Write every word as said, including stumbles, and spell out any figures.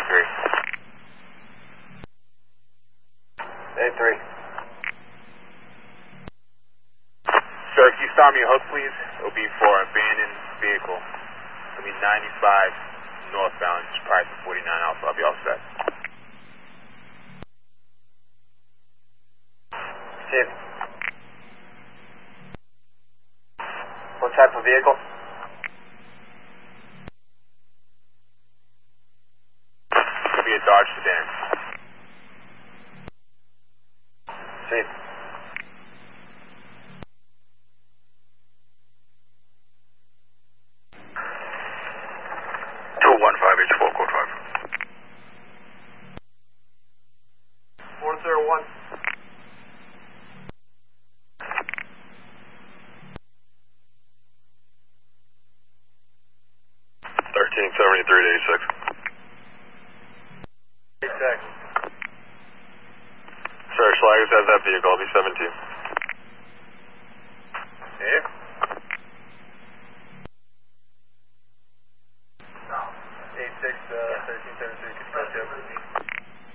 three. A three. Sir, can you start me a hook, please? It'll be for abandoned vehicle. It'll be ninety-five northbound, just prior to forty-nine Alpha. I'll be all set. Chief. What type of vehicle? It'll be a Dodge sedan. Chief. two one five H four, code five. four zero one. thirteen seventy-three to eighty-six. eighty-six. Sir, Schlager has that vehicle. I'll be seventeen. Chief. eighty-six, uh, thirteen seventy-three, could you go to?